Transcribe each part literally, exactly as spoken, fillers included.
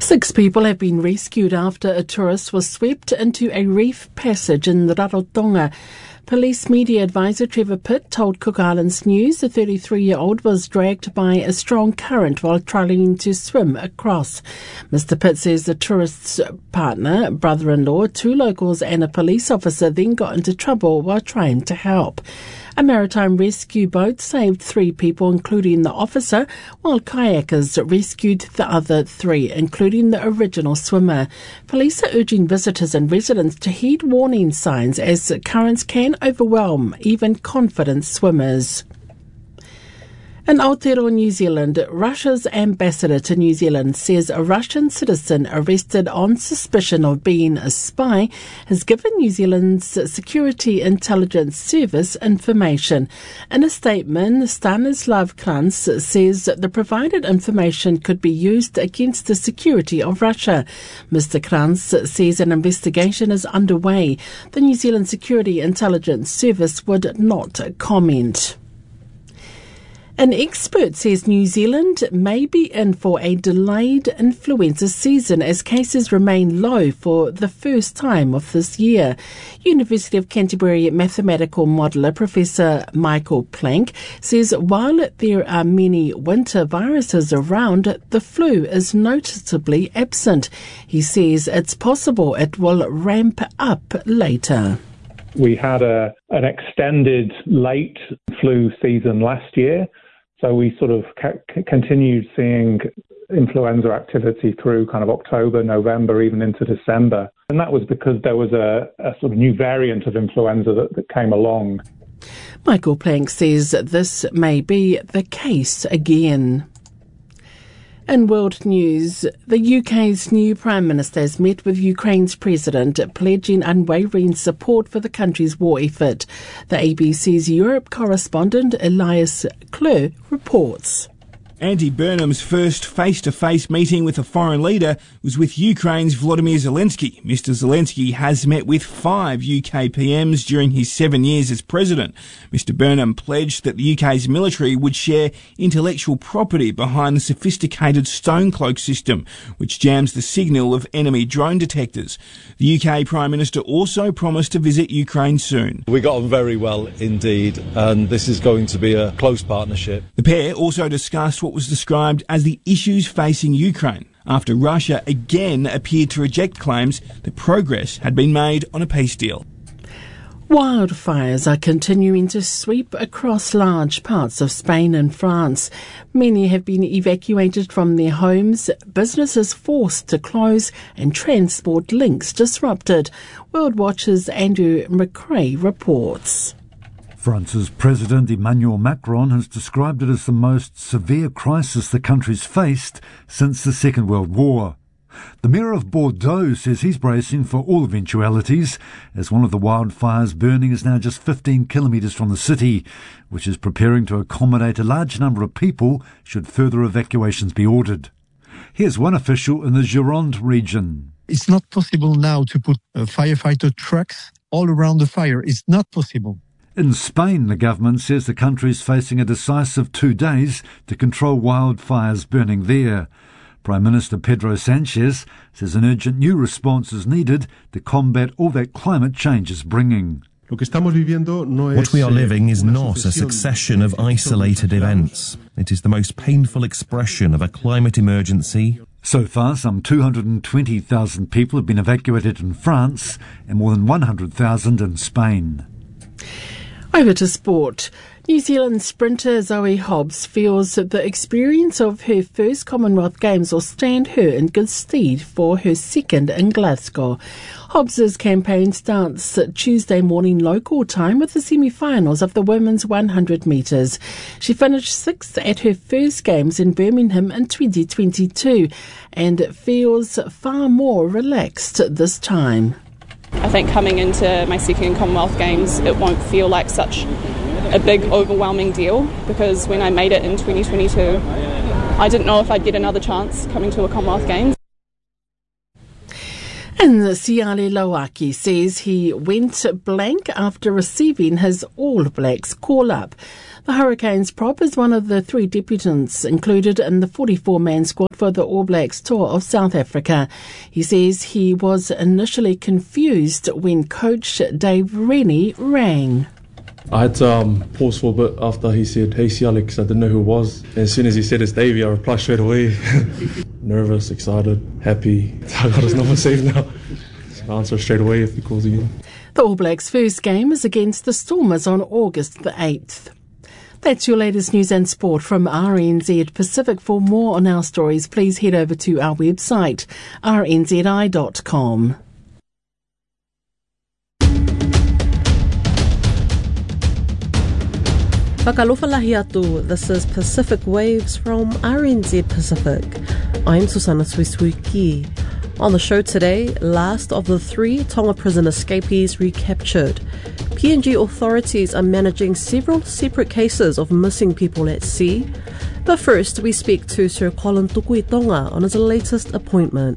Six people have been rescued after a tourist was swept into a reef passage in Rarotonga. Police media advisor Trevor Pitt told Cook Islands News the thirty-three-year-old was dragged by a strong current while trying to swim across. Mister Pitt says the tourist's partner, brother-in-law, two locals and a police officer then got into trouble while trying to help. A maritime rescue boat saved three people, including the officer, while kayakers rescued the other three, including the original swimmer. Police are urging visitors and residents to heed warning signs as currents can overwhelm even confident swimmers. In Aotearoa, New Zealand, Russia's ambassador to New Zealand says a Russian citizen arrested on suspicion of being a spy has given New Zealand's Security Intelligence Service information. In a statement, Stanislav Kranz says the provided information could be used against the security of Russia. Mister Kranz says an investigation is underway. The New Zealand Security Intelligence Service would not comment. An expert says New Zealand may be in for a delayed influenza season as cases remain low for the first time of this year. University of Canterbury mathematical modeller Professor Michael Plank says while there are many winter viruses around, the flu is noticeably absent. He says it's possible it will ramp up later. We had a an extended late flu season last year. So we sort of ca- continued seeing influenza activity through kind of October, November, even into December. And that was because there was a, a sort of new variant of influenza that, that came along. Michael Plank says this may be the case again. In world news, the U K's new Prime Minister has met with Ukraine's President, pledging unwavering support for the country's war effort. The A B C's Europe correspondent Elias Klur reports. Andy Burnham's first face-to-face meeting with a foreign leader was with Ukraine's Volodymyr Zelensky. Mister Zelensky has met with five U K P Ms during his seven years as president. Mister Burnham pledged that the U K's military would share intellectual property behind the sophisticated Stonecloak system, which jams the signal of enemy drone detectors. The U K Prime Minister also promised to visit Ukraine soon. We got on very well indeed, and this is going to be a close partnership. The pair also discussed what was described as the issues facing Ukraine after Russia again appeared to reject claims that progress had been made on a peace deal. Wildfires are continuing to sweep across large parts of Spain and France. Many have been evacuated from their homes, businesses forced to close, and transport links disrupted. World Watch's Andrew McRae reports. France's President Emmanuel Macron has described it as the most severe crisis the country's faced since the Second World War. The Mayor of Bordeaux says he's bracing for all eventualities, as one of the wildfires burning is now just fifteen kilometres from the city, which is preparing to accommodate a large number of people should further evacuations be ordered. Here's one official in the Gironde region. It's not possible now to put uh, firefighter trucks all around the fire. It's not possible. In Spain, the government says the country is facing a decisive two days to control wildfires burning there. Prime Minister Pedro Sanchez says an urgent new response is needed to combat all that climate change is bringing. What we are living is not a succession of isolated events. It is the most painful expression of a climate emergency. So far, some two hundred twenty thousand people have been evacuated in France and more than one hundred thousand in Spain. Over to sport. New Zealand sprinter Zoe Hobbs feels that the experience of her first Commonwealth Games will stand her in good stead for her second in Glasgow. Hobbs's campaign starts Tuesday morning local time with the semi-finals of the women's one hundred metres. She finished sixth at her first Games in Birmingham in twenty twenty-two and feels far more relaxed this time. I think coming into my second Commonwealth Games, it won't feel like such a big, overwhelming deal, because when I made it in twenty twenty-two, I didn't know if I'd get another chance coming to a Commonwealth Games. And Siale Lauaki says he went blank after receiving his All Blacks call-up. The Hurricanes prop is one of the three debutants included in the forty-four man squad for the All Blacks tour of South Africa. He says he was initially confused when coach Dave Rennie rang. I had to um, pause for a bit after he said, "Hey Siale," because I didn't know who it was. And as soon as he said it's Davey, I replied straight away. Nervous, excited, happy. I got his number saved now. So I'll answer straight away if he calls again. The All Blacks' first game is against the Stormers on August the eighth. That's your latest news and sport from R N Z Pacific. For more on our stories, please head over to our website, r n z i dot com. Whakalofalahi atu, this is Pacific Waves from R N Z Pacific. I'm Susana Suisuiki. On the show today, last of the three Tonga prison escapees recaptured. P N G authorities are managing several separate cases of missing people at sea. But first, we speak to Sir Colin Tukuitonga on his latest appointment.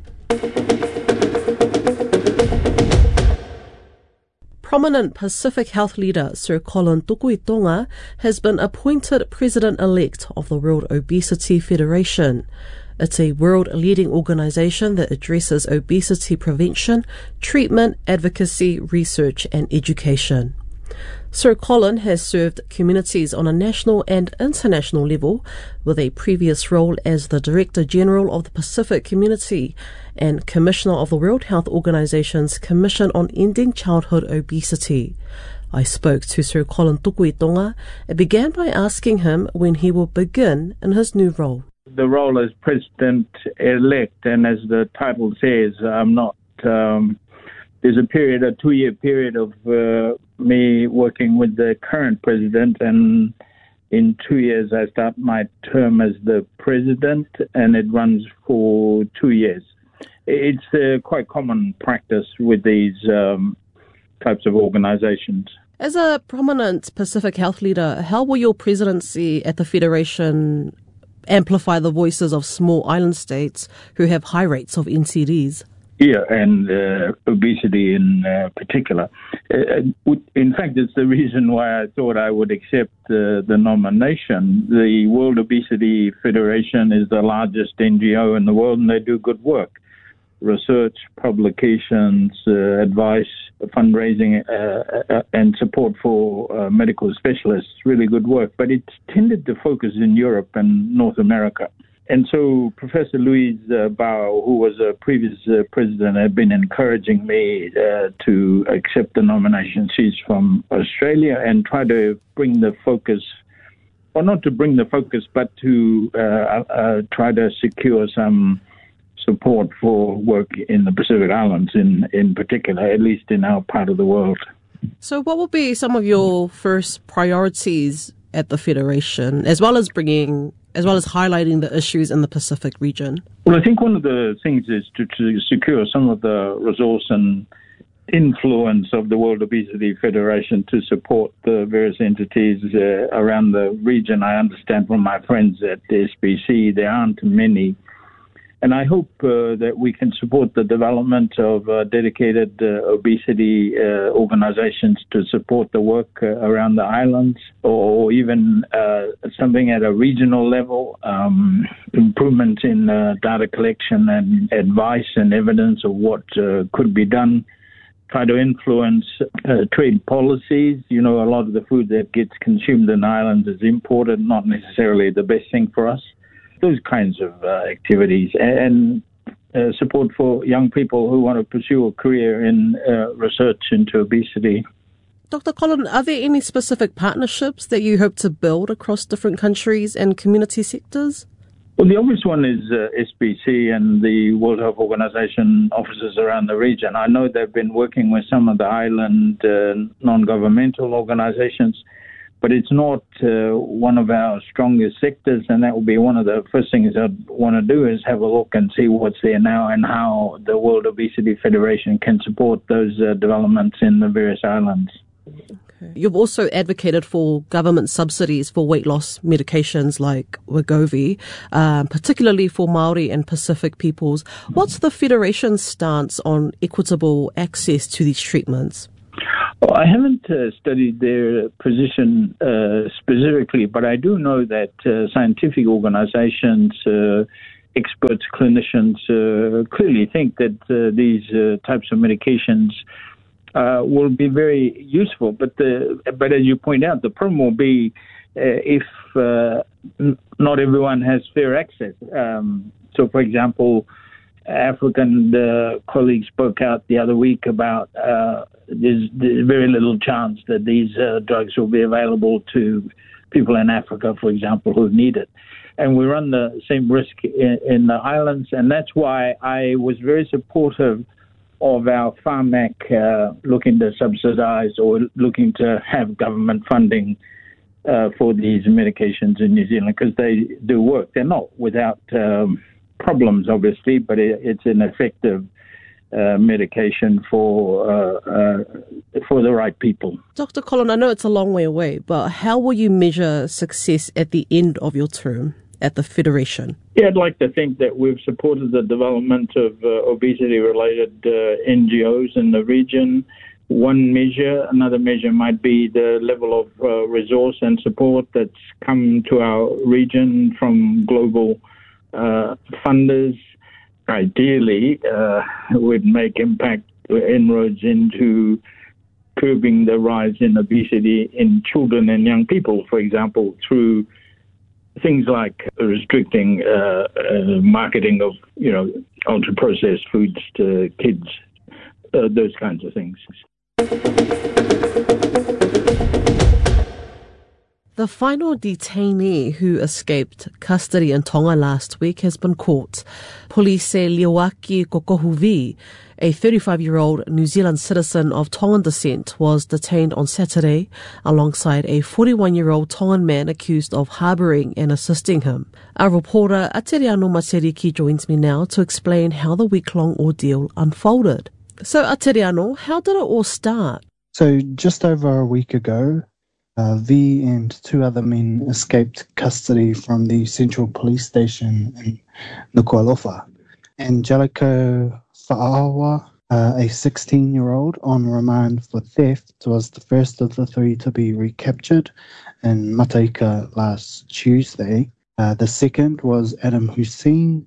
Prominent Pacific Health leader Sir Colin Tukuitonga has been appointed president-elect of the World Obesity Federation. It's a world-leading organisation that addresses obesity prevention, treatment, advocacy, research and education. Sir Colin has served communities on a national and international level, with a previous role as the Director General of the Pacific Community and Commissioner of the World Health Organization's Commission on Ending Childhood Obesity. I spoke to Sir Colin Tukuitonga and began by asking him when he will begin in his new role. The role as President-elect, and as the title says, I'm not... Um, there's a period, a two-year period of uh, me working with the current president, and in two years I start my term as the president, and it runs for two years. It's uh, quite common practice with these um, types of organizations. As a prominent Pacific Health leader, how will your presidency at the Federation amplify the voices of small island states who have high rates of N C Ds? Yeah, and uh, obesity in uh, particular. Uh, in fact, it's the reason why I thought I would accept uh, the nomination. The World Obesity Federation is the largest N G O in the world, and they do good work. Research, publications, uh, advice, fundraising, uh, uh, and support for uh, medical specialists. Really good work. But it's tended to focus in Europe and North America. And so Professor Louise uh, Bao, who was a previous uh, president, had been encouraging me uh, to accept the nomination. She's from Australia, and try to bring the focus, or not to bring the focus, but to uh, uh, try to secure some support for work in the Pacific Islands in, in particular, at least in our part of the world. So what will be some of your first priorities at the Federation, as well as bringing, as well as highlighting the issues in the Pacific region? Well, I think one of the things is to, to secure some of the resource and influence of the World Obesity Federation to support the various entities uh, around the region. I understand from my friends at the S B C there aren't many. And I hope uh, that we can support the development of uh, dedicated uh, obesity uh, organizations to support the work uh, around the islands, or even uh, something at a regional level, um, improvements in uh, data collection and advice and evidence of what uh, could be done, try to influence uh, trade policies. You know, a lot of the food that gets consumed in the islands is imported, not necessarily the best thing for us. Those kinds of uh, activities, and uh, support for young people who want to pursue a career in uh, research into obesity. Doctor Colin, are there any specific partnerships that you hope to build across different countries and community sectors? Well, the obvious one is uh, S B C and the World Health Organization offices around the region. I know they've been working with some of the island uh, non-governmental organizations, but it's not uh, one of our strongest sectors, and that will be one of the first things I'd want to do is have a look and see what's there now and how the World Obesity Federation can support those uh, developments in the various islands. You've also advocated for government subsidies for weight loss medications like Wegovy, um, particularly for Māori and Pacific peoples. What's the Federation's stance on equitable access to these treatments? Well, I haven't uh, studied their position uh, specifically, but I do know that uh, scientific organizations, uh, experts, clinicians uh, clearly think that uh, these uh, types of medications uh, will be very useful. But the, but as you point out, the problem will be uh, if uh, n- not everyone has fair access. Um, so, for example, African uh, colleagues spoke out the other week about uh, there's, there's very little chance that these uh, drugs will be available to people in Africa, for example, who need it. And we run the same risk in, in the islands, and that's why I was very supportive of our Pharmac uh, looking to subsidise or looking to have government funding uh, for these medications in New Zealand, because they do work. They're not without um, problems, obviously, but it, it's an effective uh, medication for uh, uh, for the right people. Doctor Colin, I know it's a long way away, but how will you measure success at the end of your term at the Federation? Yeah, I'd like to think that we've supported the development of uh, obesity-related uh, N G Os in the region. One measure, another measure might be the level of uh, resource and support that's come to our region from global uh, funders. Ideally, uh, would make impact inroads into curbing the rise in obesity in children and young people, for example, through things like restricting uh, uh, marketing of, you know, ultra-processed foods to kids, uh, those kinds of things. The final detainee who escaped custody in Tonga last week has been caught. Polise Leoaki Kokohuvi, a thirty-five-year-old New Zealand citizen of Tongan descent, was detained on Saturday alongside a forty-one-year-old Tongan man accused of harbouring and assisting him. Our reporter Ateriano Materiki joins me now to explain how the week-long ordeal unfolded. So Ateriano, how did it all start? So just over a week ago, Uh, V and two other men escaped custody from the Central Police Station in Nuku'alofa. Angelico Fa'awa, uh, a sixteen-year-old on remand for theft, was the first of the three to be recaptured in Mataika last Tuesday. Uh, the second was Adam Hussein,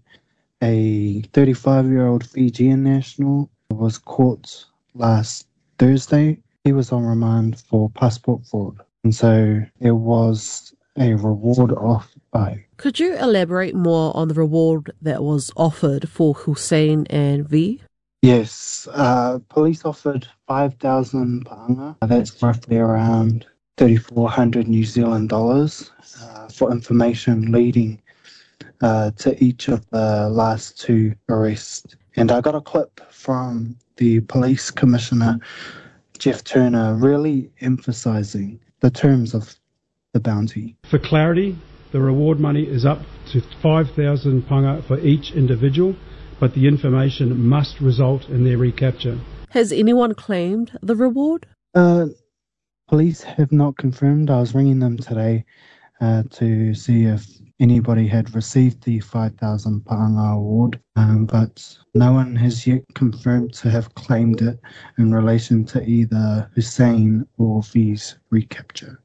a thirty-five-year-old Fijian national, who was caught last Thursday. He was on remand for passport fraud. And so there was a reward offered by. Could you elaborate more on the reward that was offered for Hussein and V? Yes, uh, police offered five thousand pa'anga. That's roughly around thirty-four hundred New Zealand dollars uh, for information leading uh, to each of the last two arrests. And I got a clip from the police commissioner, Jeff Turner, really emphasising the terms of the bounty. For clarity, the reward money is up to five thousand panga for each individual, but the information must result in their recapture. Has anyone claimed the reward? Uh, police have not confirmed. I was ringing them today uh, to see if anybody had received the five thousand pa'anga award, um, but no one has yet confirmed to have claimed it in relation to either Hussein or V's recapture.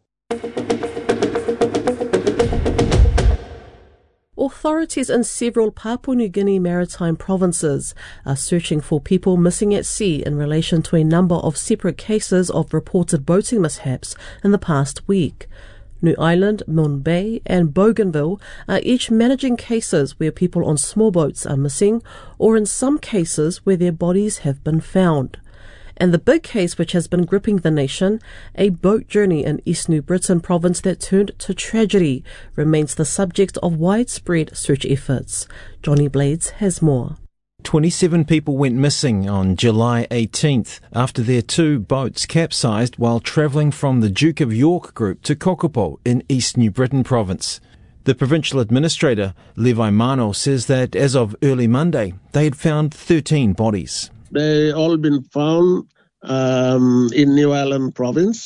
Authorities in several Papua New Guinea maritime provinces are searching for people missing at sea in relation to a number of separate cases of reported boating mishaps in the past week. New Island, Milne Bay and Bougainville are each managing cases where people on small boats are missing, or in some cases where their bodies have been found. And the big case which has been gripping the nation, a boat journey in East New Britain province that turned to tragedy, remains the subject of widespread search efforts. Johnny Blades has more. twenty-seven people went missing on July eighteenth after their two boats capsized while travelling from the Duke of York group to Kokopo in East New Britain province. The provincial administrator, Levi Mano, says that as of early Monday, they had found thirteen bodies. They all been found um, in New Island province,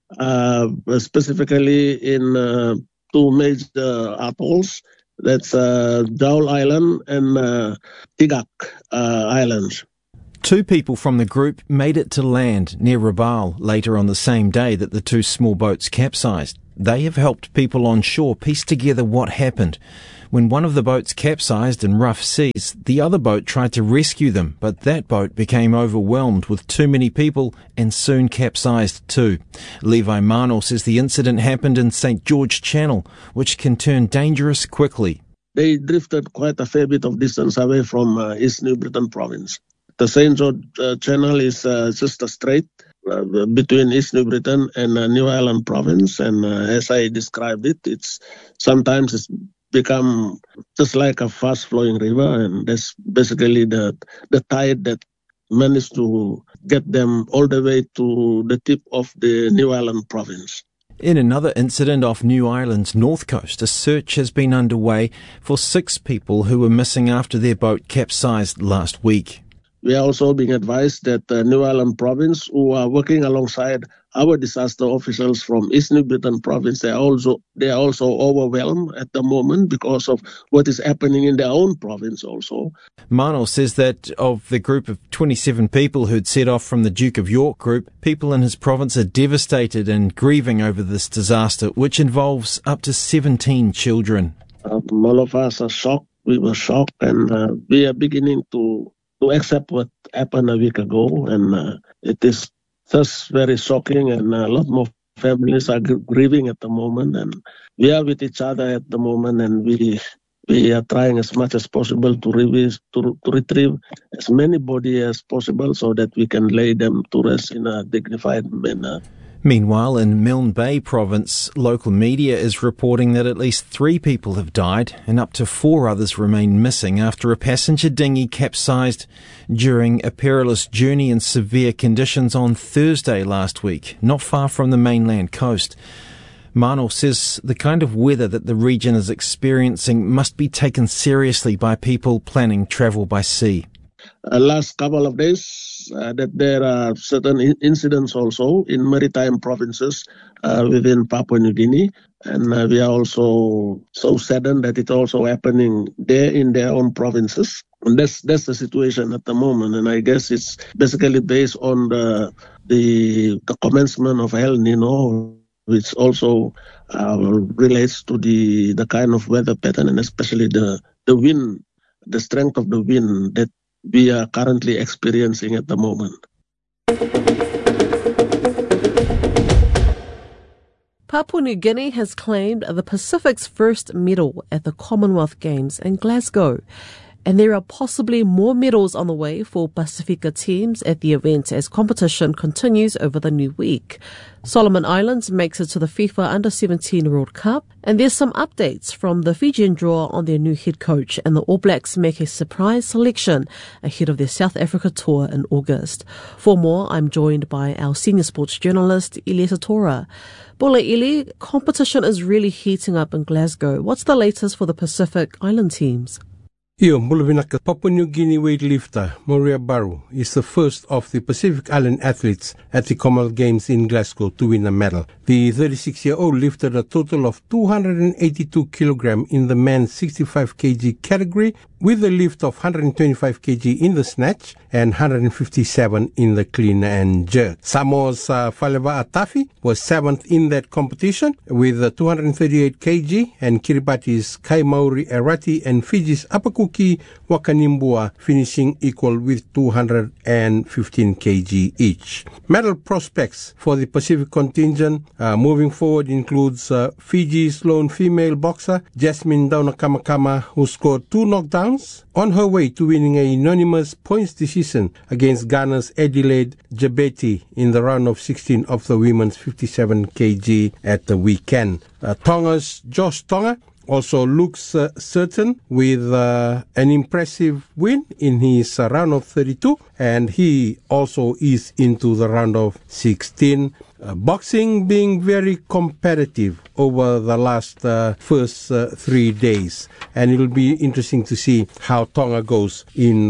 uh, specifically in uh, two major atolls. That's uh, Jowl Island and uh, Tigak uh, Islands. Two people from the group made it to land near Rabaul later on the same day that the two small boats capsized. They have helped people on shore piece together what happened. When one of the boats capsized in rough seas, the other boat tried to rescue them, but that boat became overwhelmed with too many people and soon capsized too. Levi Mano says the incident happened in Saint George Channel, which can turn dangerous quickly. They drifted quite a fair bit of distance away from uh, East New Britain province. The Saint George uh, Channel is uh, just a strait uh, between East New Britain and uh, New Ireland province, and uh, as I described it, it's sometimes it's become just like a fast-flowing river, and that's basically the the tide that managed to get them all the way to the tip of the New Ireland province. In another incident off New Ireland's north coast, a search has been underway for six people who were missing after their boat capsized last week. We are also being advised that the New Ireland province, who are working alongside our disaster officials from East New Britain province, they are also they are also overwhelmed at the moment because of what is happening in their own province also. Mano says that of the group of twenty-seven people who'd set off from the Duke of York group, people in his province are devastated and grieving over this disaster, which involves up to seventeen children. Um, all of us are shocked. We were shocked, and uh, we are beginning to to accept what happened a week ago, and uh, it is just very shocking, and a lot more families are grieving at the moment, and we are with each other at the moment, and we we are trying as much as possible to, revive, to, to retrieve as many bodies as possible so that we can lay them to rest in a dignified manner. Meanwhile, in Milne Bay province, local media is reporting that at least three people have died and up to four others remain missing after a passenger dinghy capsized during a perilous journey in severe conditions on Thursday last week, not far from the mainland coast. Mano says the kind of weather that the region is experiencing must be taken seriously by people planning travel by sea. Uh, last couple of days, uh, that there are certain in- incidents also in maritime provinces uh, within Papua New Guinea, and uh, we are also so saddened that it's also happening there in their own provinces. And that's that's the situation at the moment, and I guess it's basically based on the the, the commencement of El Nino, which also uh, relates to the the kind of weather pattern and especially the the wind, the strength of the wind that we are currently experiencing at the moment. Papua New Guinea has claimed the Pacific's first medal at the Commonwealth Games in Glasgow. And there are possibly more medals on the way for Pacifica teams at the event as competition continues over the new week. Solomon Islands makes it to the FIFA under seventeen World Cup, and there's some updates from the Fijian draw on their new head coach, and the All Blacks make a surprise selection ahead of their South Africa tour in August. For more, I'm joined by our senior sports journalist, Ileta Tora. Bola Ili, competition is really heating up in Glasgow. What's the latest for the Pacific Island teams? Iyo, Muluvinaka, Papua New Guinea weightlifter Moria Baru is the first of the Pacific Island athletes at the Commonwealth Games in Glasgow to win a medal. The thirty-six-year-old lifted a total of two hundred eighty-two kilograms in the men's sixty-five kilogram category, with a lift of one hundred twenty-five kilograms in the snatch and one hundred fifty-seven in the clean and jerk. Samoa's uh, Faleva Atafi was seventh in that competition with uh, two hundred thirty-eight kilograms, and Kiribati's Kai Mauri Erati and Fiji's Apakuki Wakanimbua finishing equal with two hundred fifteen kilograms each. Medal prospects for the Pacific contingent uh, moving forward includes uh, Fiji's lone female boxer Jasmine Daunakamakama, who scored two knockdowns on her way to winning a unanimous points decision against Ghana's Adelaide Jabeti in the round of sixteen of the women's fifty-seven kilograms at the weekend. Uh, Tonga's Josh Tonga also looks uh, certain with uh, an impressive win in his uh, round of thirty-two, and he also is into the round of sixteen. Uh, boxing being very competitive over the last uh, first uh, three days, and it'll be interesting to see how Tonga goes in uh,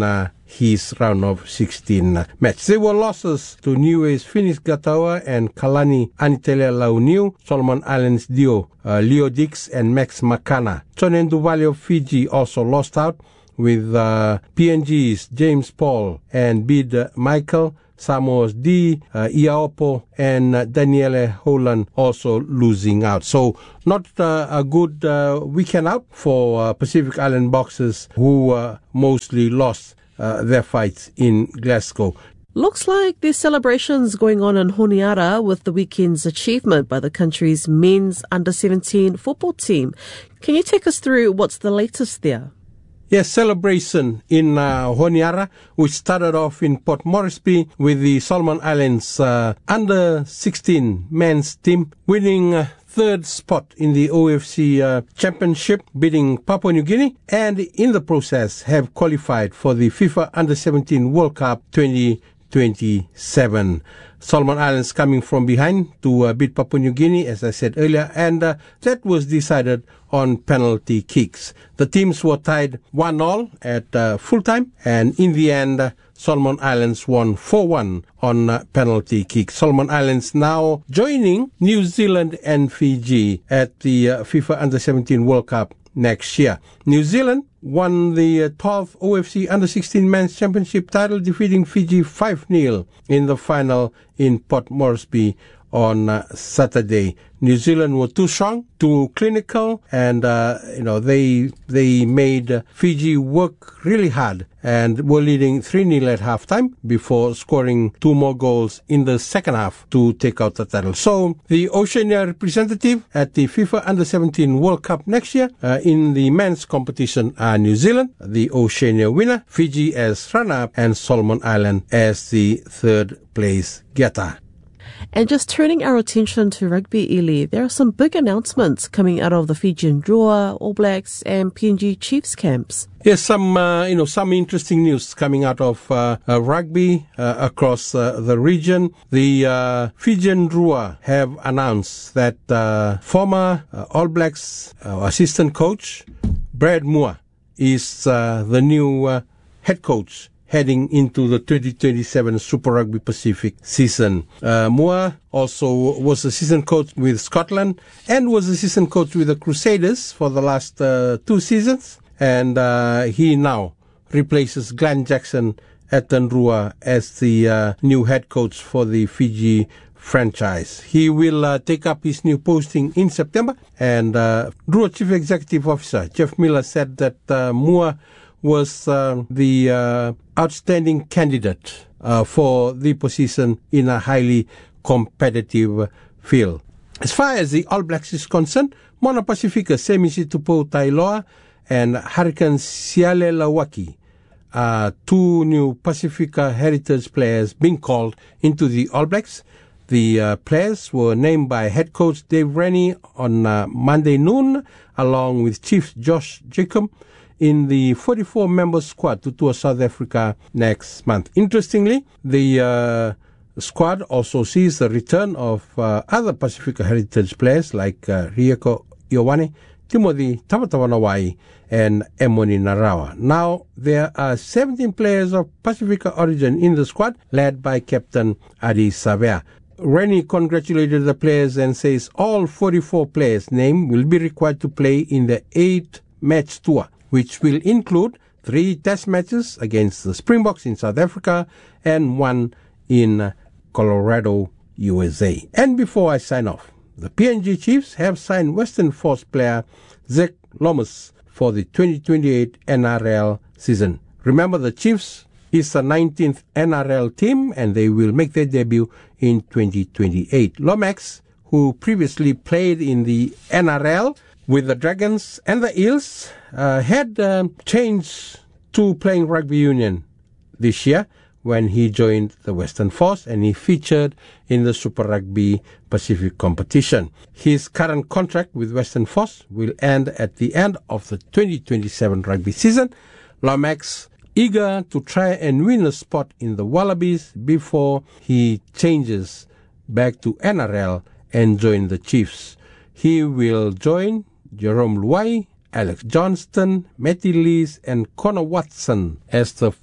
his round of sixteen match. There were losses to Niue's Finis Gataua and Kalani Anitele Launiu, Solomon Islands Dio, uh, Leo Dix and Max Makana. Chonen Duvali of Fiji also lost out, with uh, P N G's James Paul and Bid uh, Michael, Samoa's D, uh, Iaopo, and uh, Daniele Holland also losing out. So not uh, a good uh, weekend out for uh, Pacific Island boxers who uh, mostly lost uh, their fights in Glasgow. Looks like there's celebrations going on in Honiara with the weekend's achievement by the country's men's under seventeen football team. Can you take us through what's the latest there? Yes, celebration in uh, Honiara, which started off in Port Moresby with the Solomon Islands uh, under sixteen men's team winning uh, third spot in the O F C uh, Championship, beating Papua New Guinea, and in the process have qualified for the FIFA under seventeen World Cup twenty twenty-seven. Solomon Islands coming from behind to uh, beat Papua New Guinea, as I said earlier, and uh, that was decided on penalty kicks. The teams were tied one all at uh, full time, and in the end, uh, Solomon Islands won four one on uh, penalty kicks. Solomon Islands now joining New Zealand and Fiji at the uh, FIFA under seventeen World Cup next year. New Zealand won the uh, twelfth O F C under sixteen men's championship title, defeating Fiji five nil in the final in Port Moresby on uh, Saturday. New Zealand were too strong, too clinical, and uh, you know they they made uh, Fiji work really hard and were leading three nil at halftime before scoring two more goals in the second half to take out the title. So the Oceania representative at the FIFA under seventeen World Cup next year uh, in the men's competition are New Zealand, the Oceania winner, Fiji as runner-up, and Solomon Island as the third place getter. And just turning our attention to rugby, Eli, there are some big announcements coming out of the Fijian Drua, All Blacks and P N G Chiefs camps. Yes, some uh, you know some interesting news coming out of uh, uh, rugby uh, across uh, the region. The uh, Fijian Drua have announced that uh, former uh, All Blacks uh, assistant coach Brad Moore is uh, the new uh, head coach heading into the twenty twenty-seven Super Rugby Pacific season. Uh, Moore also was assistant coach with Scotland and was assistant coach with the Crusaders for the last uh, two seasons. And uh, he now replaces Glenn Jackson at Ndrua as the uh, new head coach for the Fiji franchise. He will uh, take up his new posting in September. And uh, Drua Chief Executive Officer Jeff Miller said that uh, Moore was uh, the uh, outstanding candidate uh, for the position in a highly competitive field. As far as the All Blacks is concerned, Moana Pacifica Semisi Tupo Tailoa and Hurricane Siale Lawaki are two new Pacifica heritage players being called into the All Blacks. The uh, players were named by head coach Dave Rennie on uh, Monday noon, along with Chief Josh Jacob, in the forty-four member squad to tour South Africa next month. Interestingly, the uh, squad also sees the return of uh, other Pacifica heritage players like uh, Rieko Ioane, Timothy Tawatawanawai, and Emoni Narawa. Now, there are seventeen players of Pacifica origin in the squad, led by Captain Adi Savea. Rennie congratulated the players and says all forty-four players named will be required to play in the eight-match tour, which will include three test matches against the Springboks in South Africa and one in Colorado, U S A. And before I sign off, the P N G Chiefs have signed Western Force player Zach Lomas for the twenty twenty-eight N R L season. Remember, the Chiefs is the nineteenth N R L team and they will make their debut in twenty twenty-eight. Lomax, who previously played in the N R L with the Dragons and the Eels, uh, had uh, changed to playing rugby union this year when he joined the Western Force and he featured in the Super Rugby Pacific competition. His current contract with Western Force will end at the end of the twenty twenty-seven rugby season. Lomax eager to try and win a spot in the Wallabies before he changes back to N R L and join the Chiefs. He will join Jerome Luai, Alex Johnston, Matty Lees, and Connor Watson as the fifth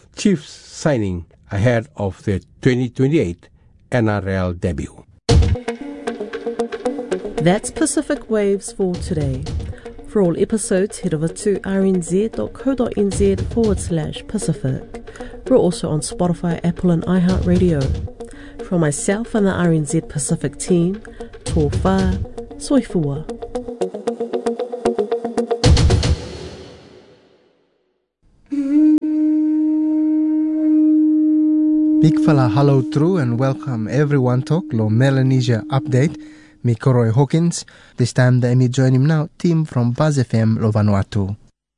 Chiefs signing ahead of their twenty twenty-eight N R L debut. That's Pacific Waves for today. For all episodes, head over to rnz.co.nz forward slash Pacific. We're also on Spotify, Apple and iHeartRadio. From myself and the R N Z Pacific team, tō whā, soifua. Big fella hello true and welcome everyone to Lo Melanesia Update. Me Koroi Hawkins. This time the me join him now, team from Buzz F M Lo Vanuatu.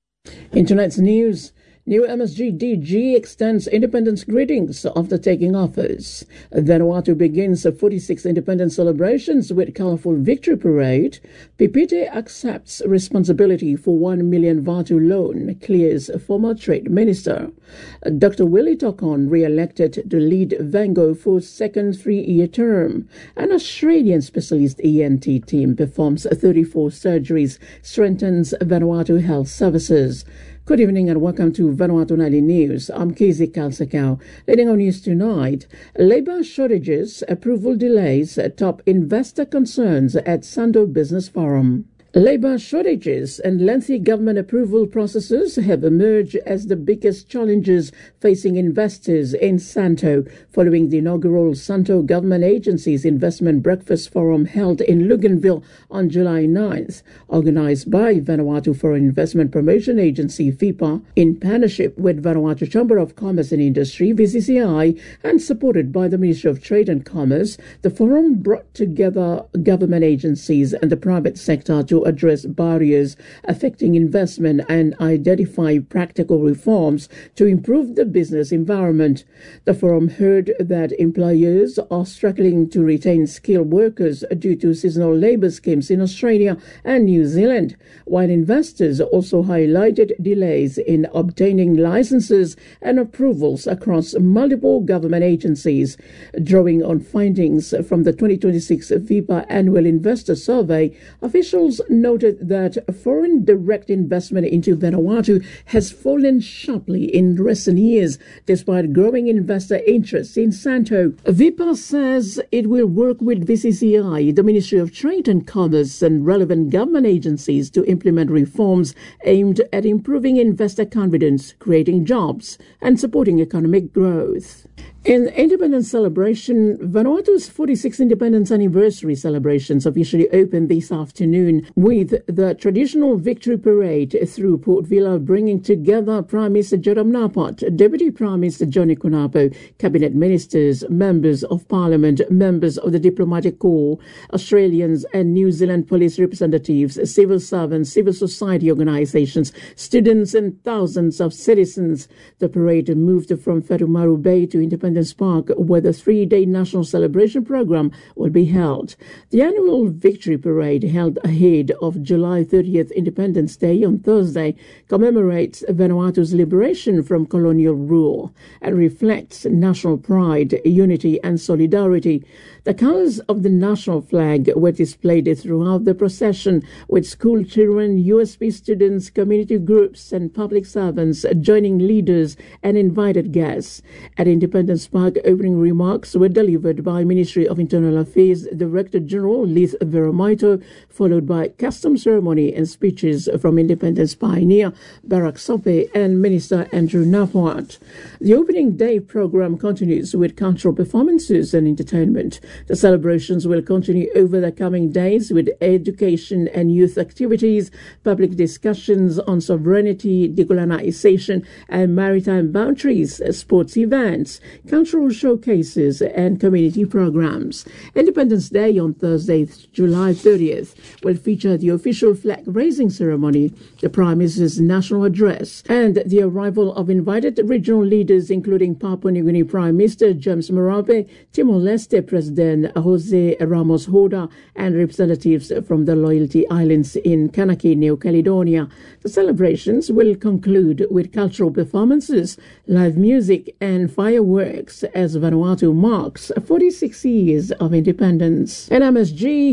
In tonight's news, new M S G D G extends independence greetings after taking office. Vanuatu begins the forty-sixth independence celebrations with colourful victory parade. Pipite accepts responsibility for one million Vatu loan, clears former trade minister. Doctor Willie Tokon re-elected to lead Vango for second three-year term. An Australian specialist E N T team performs thirty-four surgeries, strengthens Vanuatu health services. Good evening and welcome to Vanuatu Nightly News. I'm Kizzy Kalsakau. Leading on news tonight, labour shortages, approval delays, top investor concerns at Santo Business Forum. Labour shortages and lengthy government approval processes have emerged as the biggest challenges facing investors in Santo following the inaugural Santo Government Agencies Investment Breakfast Forum held in Luganville on July ninth, organised by Vanuatu Foreign Investment Promotion Agency V I P A in partnership with Vanuatu Chamber of Commerce and Industry V C C I and supported by the Ministry of Trade and Commerce. The forum brought together government agencies and the private sector to address barriers affecting investment and identify practical reforms to improve the business environment. The forum heard that employers are struggling to retain skilled workers due to seasonal labour schemes in Australia and New Zealand, while investors also highlighted delays in obtaining licenses and approvals across multiple government agencies. Drawing on findings from the twenty twenty-six V I P A Annual Investor Survey, officials noted that foreign direct investment into Vanuatu has fallen sharply in recent years, despite growing investor interest in Santo. V I P A says it will work with V C C I, the Ministry of Trade and Commerce, and relevant government agencies to implement reforms aimed at improving investor confidence, creating jobs, and supporting economic growth. In Independence celebration, Vanuatu's forty-sixth Independence Anniversary celebrations officially opened this afternoon with the traditional victory parade through Port Vila, bringing together Prime Minister Joram Napot, Deputy Prime Minister Johnny Kunapo, Cabinet Ministers, Members of Parliament, members of the Diplomatic Corps, Australians and New Zealand police representatives, civil servants, civil society organisations, students and thousands of citizens. The parade moved from Whatumaru Bay to Independence Park, where the three-day national celebration program will be held. The annual victory parade, held ahead of July thirtieth Independence Day on Thursday, commemorates Vanuatu's liberation from colonial rule and reflects national pride, unity and solidarity. The colours of the national flag were displayed throughout the procession, with school children, U S P students, community groups and public servants joining leaders and invited guests. At Independence Park, opening remarks were delivered by Ministry of Internal Affairs Director General Lith Veromaito, followed by custom ceremony and speeches from Independence pioneer Barak Sope and Minister Andrew Napot. The opening day program continues with cultural performances and entertainment. The celebrations will continue over the coming days with education and youth activities, public discussions on sovereignty, decolonization and maritime boundaries, sports events, cultural showcases and community programs. Independence Day on Thursday, July thirtieth, will feature the official flag-raising ceremony, the Prime Minister's national address, and the arrival of invited regional leaders including Papua New Guinea Prime Minister James Marape, Timor-Leste President Jose Ramos Horta, and representatives from the Loyalty Islands in Kanaki, New Caledonia. The celebrations will conclude with cultural performances, live music and fireworks as Vanuatu marks forty-six years of independence. And M S G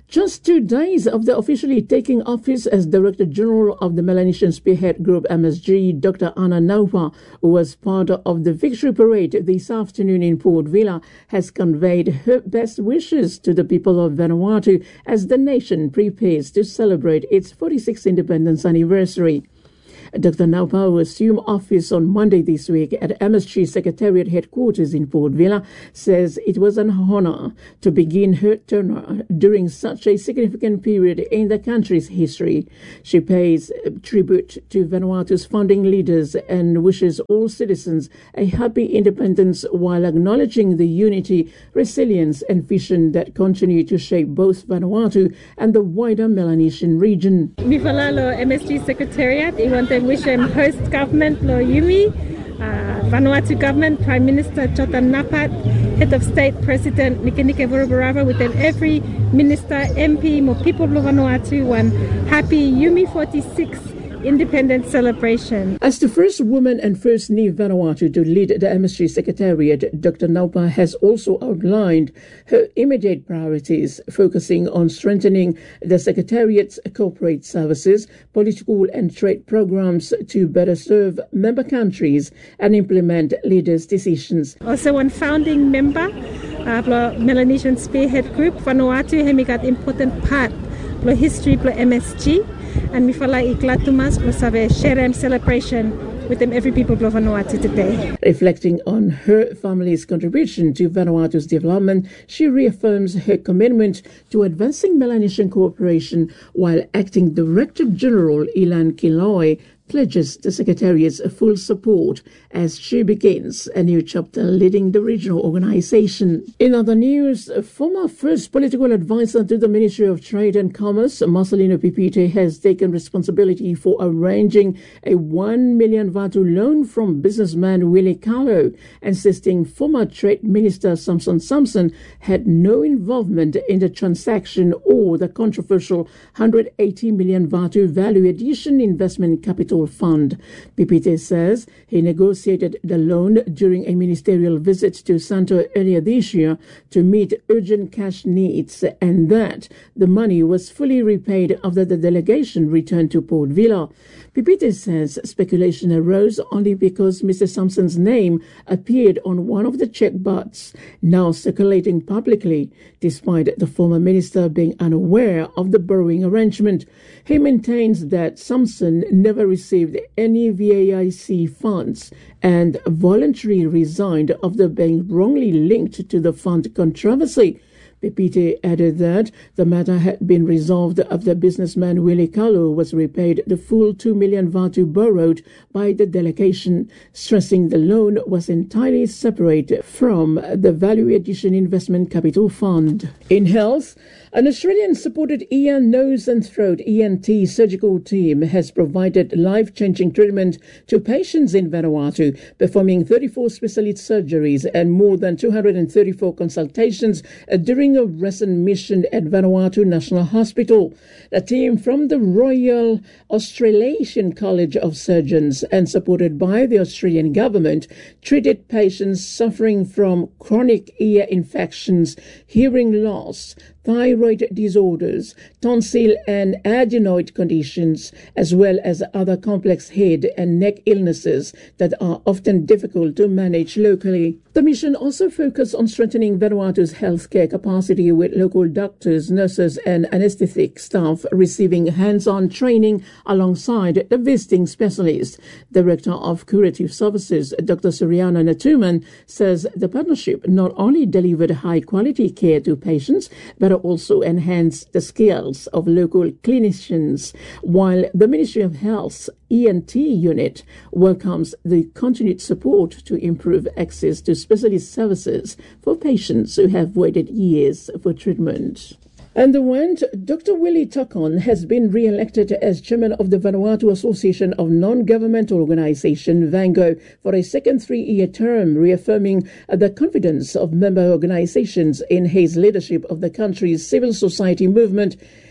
Just two days after officially taking office as Director General of the Melanesian Spearhead Group M S G, Doctor Ana Naupa, who was part of the victory parade this afternoon in Port Vila, has conveyed her best wishes to the people of Vanuatu as the nation prepares to celebrate its forty-sixth independence anniversary. Doctor Naupa, who assumed office on Monday this week at M S G Secretariat headquarters in Port Vila, says it was an honor to begin her tenure during such a significant period in the country's history. She pays tribute to Vanuatu's founding leaders and wishes all citizens a happy independence while acknowledging the unity, resilience and vision that continue to shape both Vanuatu and the wider Melanesian region. Mifalalo M S G Secretariat, I want to wish him host government Lo Yumi, uh, Vanuatu government, Prime Minister Chotan Napat, Head of State President Nikenike Vorobarava, with them every minister, M P, more people of Vanuatu, one happy Yumi forty-six independence celebration. As the first woman and first Ni Vanuatu to lead the M S G Secretariat, Doctor Naupa has also outlined her immediate priorities, focusing on strengthening the Secretariat's corporate services, political and trade programs to better serve member countries and implement leaders' decisions. Also one founding member of the Melanesian Spearhead Group, Vanuatu has got important part of the history of M S G. And we feel like Iklatumas plus have a Sherem celebration with them every people of Vanuatu today. Reflecting on her family's contribution to Vanuatu's development, she reaffirms her commitment to advancing Melanesian cooperation while Acting Director General Ilan Kiloi pledges the Secretariat's full support as she begins a new chapter leading the regional organization. In other news, former first political advisor to the Ministry of Trade and Commerce, Marcelino Pipite, has taken responsibility for arranging a one million Vatu loan from businessman Willie Carlo, insisting former Trade Minister Samson Samson had no involvement in the transaction or the controversial one hundred eighty million Vatu value addition investment capital fund. Pipite says he negotiated the loan during a ministerial visit to Santo earlier this year to meet urgent cash needs, and that the money was fully repaid after the delegation returned to Port Vila. Pipite says speculation arose only because Mister Sampson's name appeared on one of the check butts now circulating publicly, despite the former minister being unaware of the borrowing arrangement. He maintains that Sampson never received any V A I C funds and voluntarily resigned after being wrongly linked to the fund controversy. Pipite added that the matter had been resolved after businessman Willie Carlo was repaid the full two million Vatu borrowed by the delegation, stressing the loan was entirely separate from the Value Addition Investment Capital Fund. In health, an Australian-supported ear, nose and throat E N T surgical team has provided life-changing treatment to patients in Vanuatu, performing thirty-four specialist surgeries and more than two hundred thirty-four consultations during a recent mission at Vanuatu National Hospital. The team from the Royal Australasian College of Surgeons and supported by the Australian government treated patients suffering from chronic ear infections, hearing loss, thyroid disorders, tonsil and adenoid conditions, as well as other complex head and neck illnesses that are often difficult to manage locally. The mission also focused on strengthening Vanuatu's healthcare capacity with local doctors, nurses and anaesthetic staff receiving hands-on training alongside the visiting specialist. Director of Curative Services, Doctor Suryana Natuman, says the partnership not only delivered high-quality care to patients, but also enhance the skills of local clinicians, while the Ministry of Health's E N T unit welcomes the continued support to improve access to specialist services for patients who have waited years for treatment. And the went, Doctor Willie Tokon has been re-elected as chairman of the Vanuatu Association of Non-Governmental Organisation, VANGO, for a second three-year term, reaffirming the confidence of member organisations in his leadership of the country's civil society movement.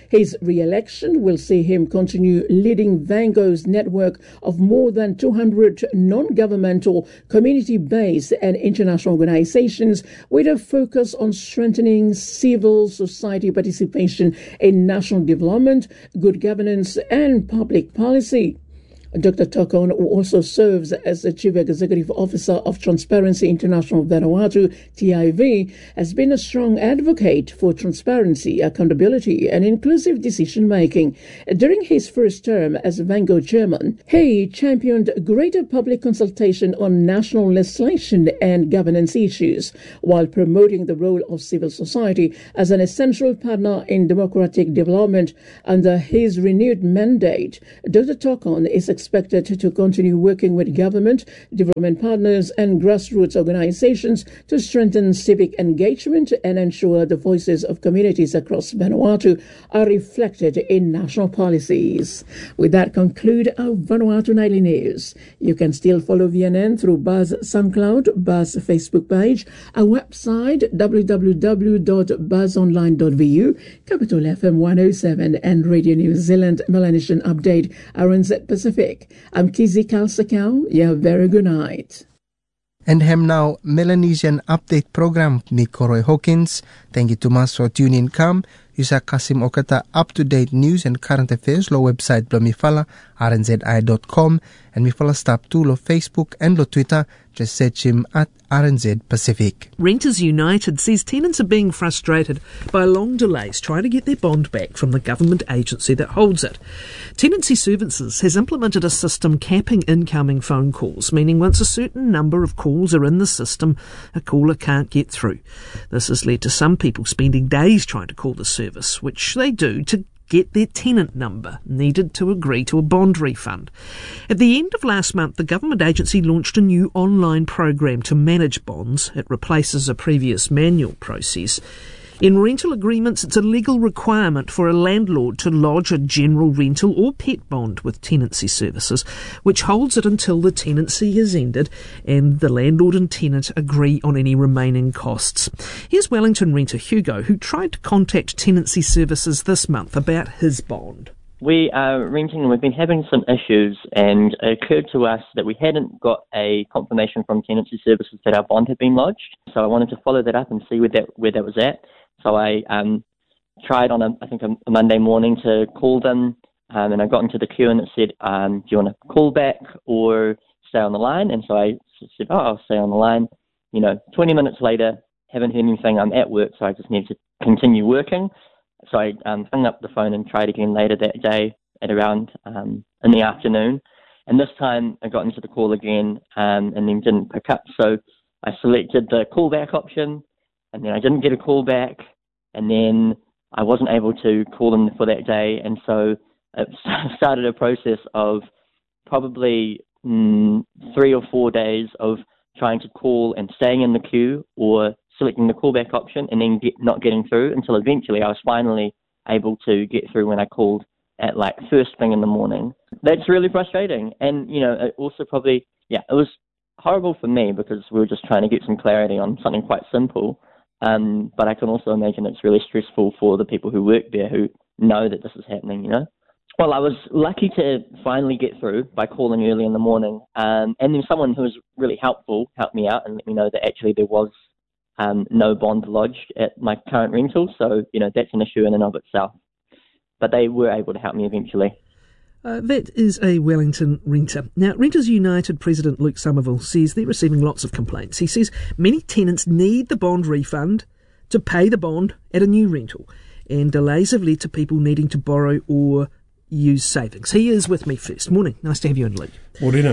His re-election will see him continue leading Vango's network of more than two hundred non-governmental, community-based and international organizations with a focus on strengthening civil society participation in national development, good governance and public policy. Doctor Tokon, who also serves as the Chief Executive Officer of Transparency International Vanuatu, T I V, has been a strong advocate for transparency, accountability and inclusive decision-making. During his first term as Vango chairman, he championed greater public consultation on national legislation and governance issues, while promoting the role of civil society as an essential partner in democratic development. Under his renewed mandate, Doctor Tokon is expected to continue working with government, development partners and grassroots organizations to strengthen civic engagement and ensure the voices of communities across Vanuatu are reflected in national policies. With that, conclude our Vanuatu Nightly News. You can still follow V N N through Buzz SoundCloud, Buzz Facebook page, our website w w w dot buzz online dot v u, Capital F M one oh seven and Radio New Zealand Melanesian Update, R N Z Pacific. I'm Kizzy Kalsakau. You have a very good night. And hem now Melanesian Update program mi Koroi Hawkins. Thank you too much for tuning in. Come, Yusa Kasim Okata up-to-date news and current affairs lo website blo mi fala r n z i dot com and mi fala stop too lo Facebook and lo Twitter. Just search him at R N Z Pacific. Renters United says tenants are being frustrated by long delays trying to get their bond back from the government agency that holds it. Tenancy Services has implemented a system capping incoming phone calls, meaning once a certain number of calls are in the system, a caller can't get through. This has led to some people spending days trying to call the service, which they do to get their tenant number needed to agree to a bond refund. At the end of last month, the government agency launched a new online program to manage bonds. It replaces a previous manual process. In rental agreements, it's a legal requirement for a landlord to lodge a general rental or pet bond with Tenancy Services, which holds it until the tenancy has ended and the landlord and tenant agree on any remaining costs. Here's Wellington renter Hugo, who tried to contact Tenancy Services this month about his bond. We are renting and we've been having some issues, and it occurred to us that we hadn't got a confirmation from Tenancy Services that our bond had been lodged. So I wanted to follow that up and see where that where that was at. So I um, tried on, a, I think, a, a Monday morning to call them, um, and I got into the queue and it said, um, do you want to call back or stay on the line? And so I said, oh, I'll stay on the line. You know, twenty minutes later, haven't heard anything. I'm at work, so I just need to continue working. So I um, hung up the phone and tried again later that day at around um, in the afternoon. And this time I got into the call again um, and then didn't pick up. So I selected the callback option, and then I didn't get a call back, and then I wasn't able to call them for that day, and so it started a process of probably mm, three or four days of trying to call and staying in the queue, or selecting the callback option and then get, not getting through, until eventually I was finally able to get through when I called at like first thing in the morning. That's really frustrating, and you know, it also probably, yeah, it was horrible for me because we were just trying to get some clarity on something quite simple. Um, but I can also imagine it's really stressful for the people who work there who know that this is happening, you know. Well, I was lucky to finally get through by calling early in the morning, um, and then someone who was really helpful helped me out and let me know that actually there was um, no bond lodged at my current rental, so, you know, that's an issue in and of itself. But they were able to help me eventually. Uh, that is a Wellington renter. Now, Renters United President Luke Somerville says they're receiving lots of complaints. He says many tenants need the bond refund to pay the bond at a new rental, and delays have led to people needing to borrow or use savings. He is with me first. Morning. Nice to have you on, Luke. Morning.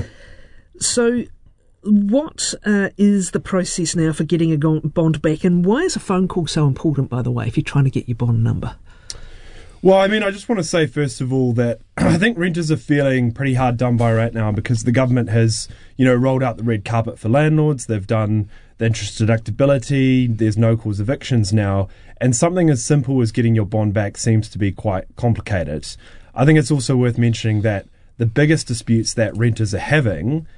So, what uh, is the process now for getting a bond back, and why is a phone call so important, by the way, if you're trying to get your bond number? Well, I mean, I just want to say, first of all, that I think renters are feeling pretty hard done by right now because the government has, you know, rolled out the red carpet for landlords. They've done the interest deductibility. There's no-cause evictions now. And something as simple as getting your bond back seems to be quite complicated. I think it's also worth mentioning that the biggest disputes that renters are having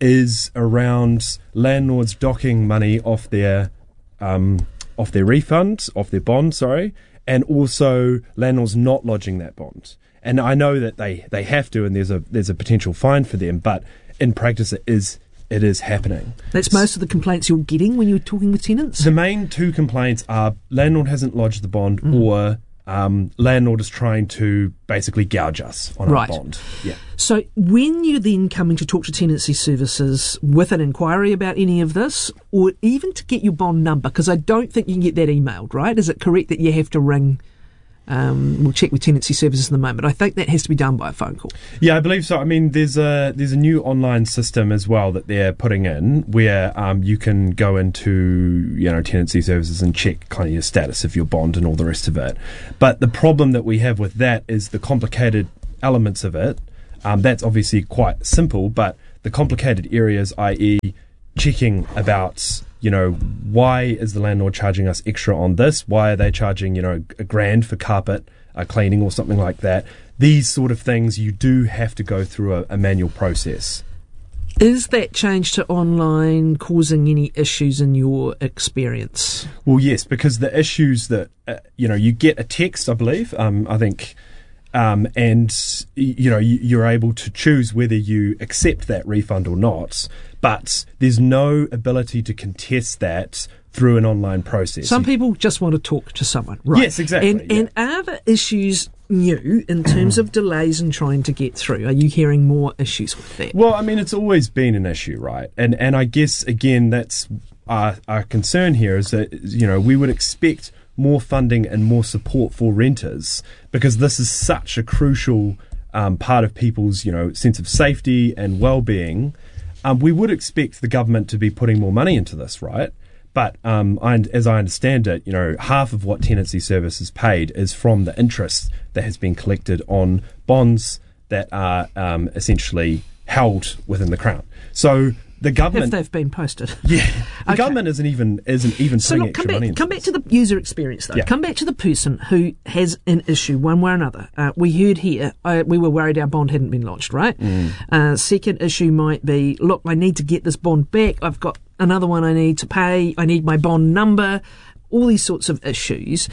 is around landlords docking money off their um, off their refund, off their bond, sorry, and also landlords not lodging that bond. And I know that they, they have to, and there's a there's a potential fine for them, but in practice it is it is happening. That's most of the complaints you're getting when you're talking with tenants? The main two complaints are landlord hasn't lodged the bond, mm. or um, landlord is trying to basically gouge us on right. our bond. Yeah. So when you're then coming to talk to tenancy services with an inquiry about any of this, or even to get your bond number, because I don't think you can get that emailed, right? Is it correct that you have to ring? Um, we'll check with tenancy services in a moment. I think that has to be done by a phone call. Yeah, I believe so. I mean, there's a there's a new online system as well that they're putting in where um, you can go into, you know, tenancy services and check kind of your status of your bond and all the rest of it. But the problem that we have with that is the complicated elements of it. Um, that's obviously quite simple, but the complicated areas, that is checking about, you know, why is the landlord charging us extra on this? Why are they charging, you know, a grand for carpet uh, cleaning or something like that? These sort of things, you do have to go through a, a manual process. Is that change to online causing any issues in your experience? Well, yes, because the issues that, uh, you know, you get a text, I believe, um, I think, um, and, you know, you, you're able to choose whether you accept that refund or not. But there's no ability to contest that through an online process. Some people just want to talk to someone, right? Yes, exactly. And, yeah. and are the issues new in terms of delays in trying to get through? Are you hearing more issues with that? Well, I mean, it's always been an issue, right? And and I guess, again, that's our, our concern here is that, you know, we would expect more funding and more support for renters because this is such a crucial um, part of people's, you know, sense of safety and well-being. Um, we would expect the government to be putting more money into this, right? But um, I, as I understand it, you know, half of what tenancy services paid is from the interest that has been collected on bonds that are um, essentially held within the Crown. So the government, if they've been posted, yeah, the okay. government isn't even isn't even so putting look, extra come back, money into come this. back to the user experience, though. Yeah. Come back to the person who has an issue, one way or another. Uh, we heard here, uh, we were worried our bond hadn't been lodged, right? Mm. Uh, second issue might be, look, I need to get this bond back. I've got another one I need to pay. I need my bond number. All these sorts of issues.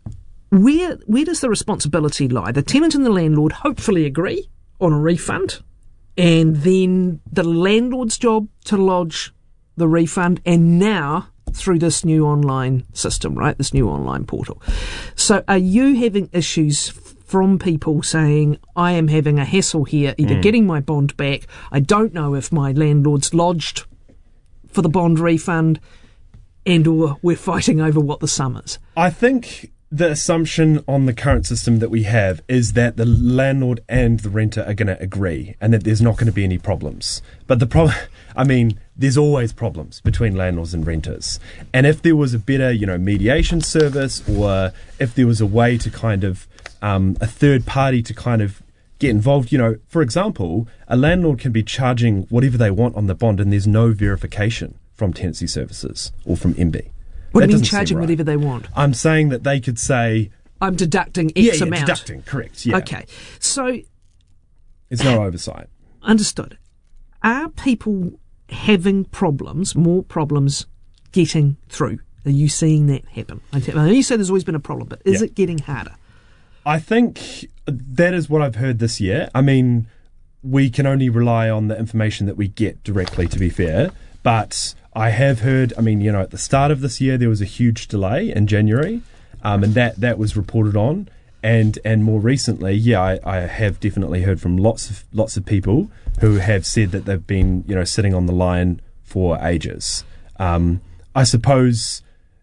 Where where does the responsibility lie? The tenant and the landlord hopefully agree on a refund, and then the landlord's job to lodge the refund, and now through this new online system, right, this new online portal. So are you having issues from people saying, I am having a hassle here, either mm. getting my bond back, I don't know if my landlord's lodged for the bond refund, and or we're fighting over what the sum is? I think the assumption on the current system that we have is that the landlord and the renter are going to agree and that there's not going to be any problems. But the problem, I mean, there's always problems between landlords and renters. And if there was a better, you know, mediation service, or if there was a way to kind of, um, a third party to kind of get involved, you know, for example, a landlord can be charging whatever they want on the bond and there's no verification from tenancy services or from M B. What That do you mean doesn't seem charging right. whatever they want? I'm saying that they could say, I'm deducting X yeah, yeah, amount. deducting, correct, yeah. Okay. So There's no oversight. Understood. Are people having problems, more problems getting through? Are you seeing that happen? I know you say there's always been a problem, but is Yeah. it getting harder? I think that is what I've heard this year. I mean, we can only rely on the information that we get directly, to be fair. But I have heard, I mean, you know, at the start of this year, there was a huge delay in January, um, and that, that was reported on. And and more recently, yeah, I, I have definitely heard from lots of lots of people who have said that they've been, you know, sitting on the line for ages. Um, I suppose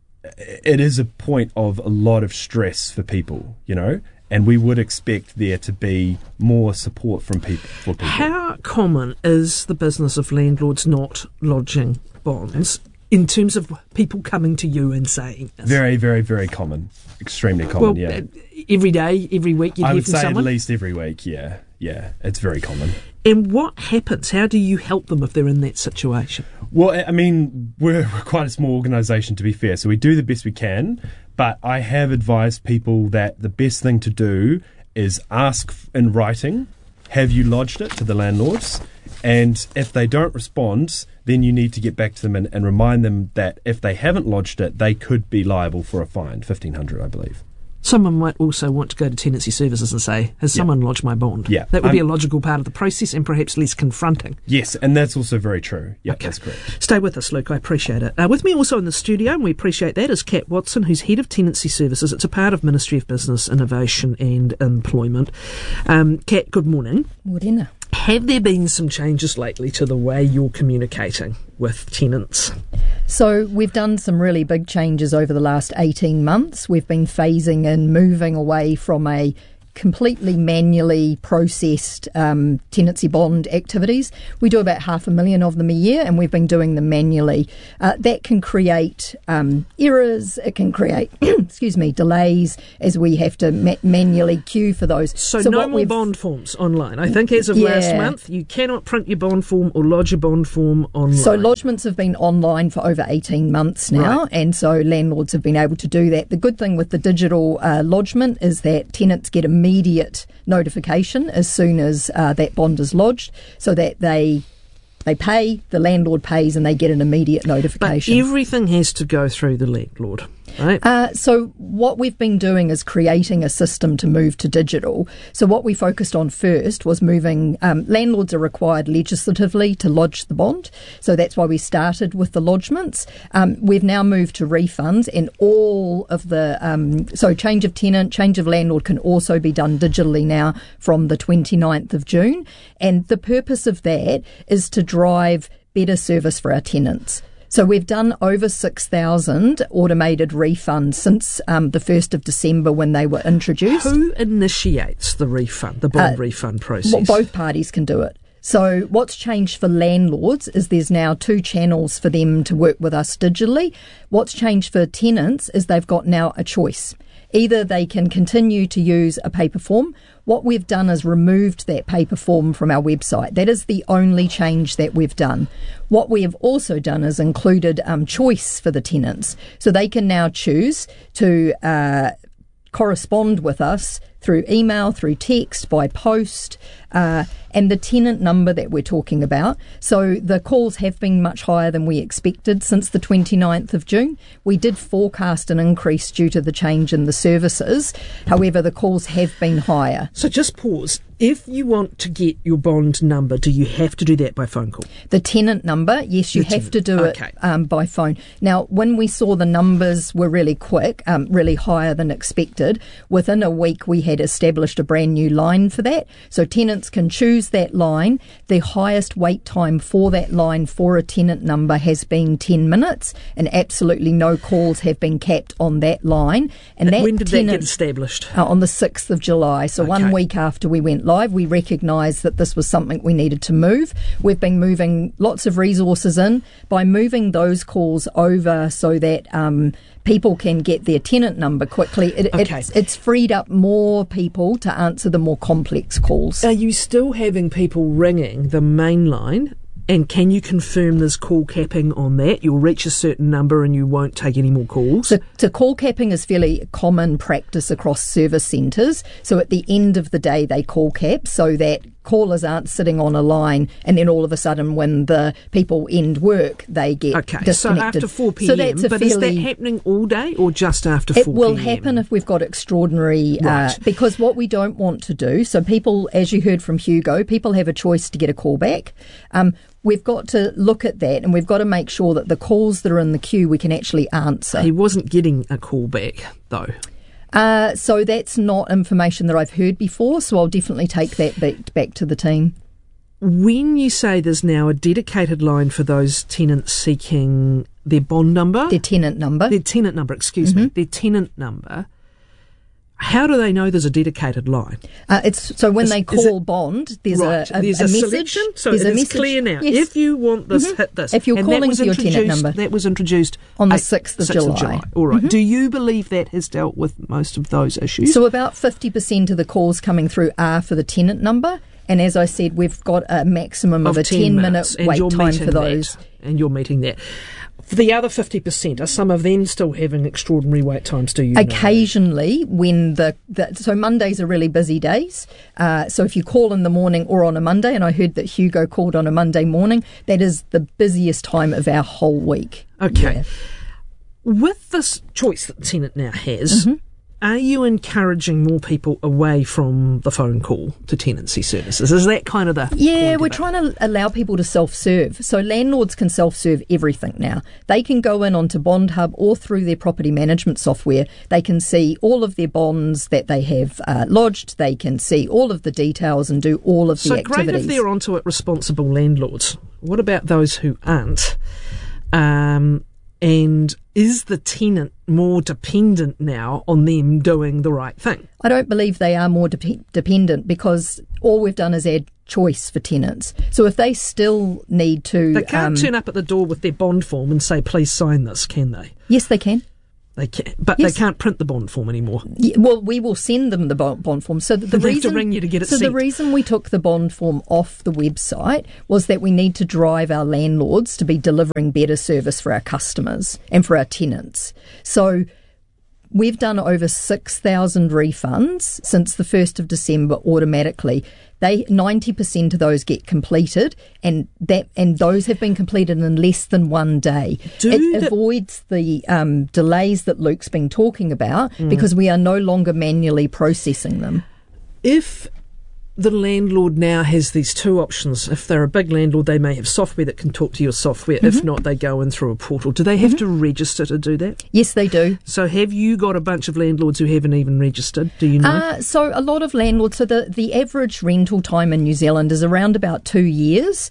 it is a point of a lot of stress for people, you know, and we would expect there to be more support from people. For people. How common is the business of landlords not lodging bonds in terms of people coming to you and saying this? Very, very, very common. Extremely common, well, yeah. Every day, every week you I hear would from say someone? at least every week, yeah. Yeah, it's very common. And what happens? How do you help them if they're in that situation? Well, I mean, we're, we're quite a small organisation, to be fair, so we do the best we can, but I have advised people that the best thing to do is ask in writing, have you lodged it to the landlords? And if they don't respond, then you need to get back to them and, and remind them that if they haven't lodged it, they could be liable for a fine, fifteen hundred dollars, I believe. Someone might also want to go to tenancy services and say, has Yeah. someone lodged my bond? Yeah. That would be a Um, logical part of the process and perhaps less confronting. Yes, and that's also very true. Yeah, Okay. that's correct. Stay with us, Luke. I appreciate it. Uh, with me also in the studio, and we appreciate that, is Kat Watson, who's Head of Tenancy Services. It's a part of Ministry of Business, Innovation and Employment. Um, Kat, good morning. Morena. Have there been some changes lately to the way you're communicating with tenants? So we've done some really big changes over the last eighteen months. We've been phasing in, moving away from a completely manually processed um, tenancy bond activities. We do about half a million of them a year, and we've been doing them manually. Uh, that can create um, errors. It can create, excuse me, delays as we have to ma- manually queue for those. So, so no what more we've- bond forms online. I think as of last Yeah. month, you cannot print your bond form or lodge a bond form online. So lodgements have been online for over eighteen months now, Right. and so landlords have been able to do that. The good thing with the digital uh, lodgement is that tenants get immediate notification as soon as uh, that bond is lodged, so that they they pay, the landlord pays, and they get an immediate But notification. everything has to go through the landlord, right? Uh, so what we've been doing is creating a system to move to digital. So what we focused on first was moving, um, landlords are required legislatively to lodge the bond. So that's why we started with the lodgements. Um, we've now moved to refunds, and all of the, um, so change of tenant, change of landlord can also be done digitally now from the twenty-ninth of June. And the purpose of that is to drive better service for our tenants. So we've done over six thousand automated refunds since um, the first of December when they were introduced. Who initiates the refund, the bond Uh, refund process? Well, both parties can do it. So what's changed for landlords is there's now two channels for them to work with us digitally. What's changed for tenants is they've got now a choice. Either they can continue to use a paper form. What we've done is removed that paper form from our website. That is the only change that we've done. What we have also done is included um, choice for the tenants. So they can now choose to uh, correspond with us through email, through text, by post, uh, and the tenant number that we're talking about. So the calls have been much higher than we expected since the twenty-ninth of June. We did forecast an increase due to the change in the services. However, the calls have been higher. So just pause. If you want to get your bond number, do you have to do that by phone call? The tenant number, yes, you The have to tenant, do okay. it um, by phone. Now, when we saw the numbers were really quick, um, really higher than expected, within a week we had established a brand new line for that. So tenants can choose that line. The highest wait time for that line for a tenant number has been ten minutes, and absolutely no calls have been capped on that line. And that when did tenant, that get established? Uh, on the sixth of July. So Okay. one week after we went live, we recognised that this was something we needed to move. We've been moving lots of resources in. By moving those calls over so that um, people can get their tenant number quickly, it, Okay. it's, it's freed up more people to answer the more complex calls. Are you still having people ringing the main line? And can you confirm there's call capping on that? You'll reach a certain number and you won't take any more calls? So, so call capping is fairly common practice across service centres. So at the end of the day, they call cap so that callers aren't sitting on a line and then all of a sudden when the people end work, they get Okay, so disconnected. after four p.m, So that's a but is that fairly- happening all day or just after It four p.m? will happen if we've got extraordinary, Right. uh, because what we don't want to do, so people, as you heard from Hugo, people have a choice to get a call back. Um, we've got to look at that and we've got to make sure that the calls that are in the queue we can actually answer. He wasn't getting a call back, though. Uh, so that's not information that I've heard before, so I'll definitely take that back, back to the team. When you say there's now a dedicated line for those tenants seeking their bond number... Their tenant number. Their tenant number, excuse me. Their tenant number... How do they know there's a dedicated line? Uh, it's so when Is- they is call it- bond, there's right, a, a, there's a, a, message. selection, so there's a it's message. clear now. Yes. If you want this, Mhm. hit this. If you're And that calling was for your tenant introduced- number. that was introduced On the eight- sixth of sixth July. All right. Mhm. Do you believe that has dealt with most of those issues? So about fifty percent of the calls coming through are for the tenant number. And as I said, we've got a maximum of, of a ten minutes, minute and wait you're time meeting for those. That, and you're meeting that. For the other fifty percent, are some of them still having extraordinary wait times, do you know? Occasionally, when the, the so Mondays are really busy days. Uh, so if you call in the morning or on a Monday, and I heard that Hugo called on a Monday morning, that is the busiest time of our whole week. Okay. Yeah. With this choice that the tenant now has, Mhm. Are you encouraging more people away from the phone call to tenancy services? Is that kind of the Yeah, we're trying to allow people to self-serve. So landlords can self-serve everything now. They can go in onto Bond Hub or through their property management software. They can see all of their bonds that they have uh, lodged. They can see all of the details and do all of the so activities. So great if they're onto it, responsible landlords. What about those who aren't? Um... And is the tenant more dependent now on them doing the right thing? I don't believe they are more de- dependent because all we've done is add choice for tenants. So if they still need to... They can't um, turn up at the door with their bond form and say, please sign this, can they? Yes, they can. They can, but yes. they can't print the bond form anymore. Yeah, well, we will send them the bond form. So the, the they reason, have to ring you to get it So sent. the reason we took the bond form off the website was that we need to drive our landlords to be delivering better service for our customers and for our tenants. So we've done over six thousand refunds since the first of December automatically. They ninety percent of those get completed, and that and those have been completed in less than one day. Do it the- avoids the um, delays that Luke's been talking about Mm. because we are no longer manually processing them. If the landlord now has these two options, if they're a big landlord, they may have software that can talk to your software. Mm-hmm. If not, they go in through a portal. Do they have mm-hmm. to register to do that? Yes, they do. So have you got a bunch of landlords who haven't even registered? Do you know? Uh, so a lot of landlords, so the, the average rental time in New Zealand is around about two years.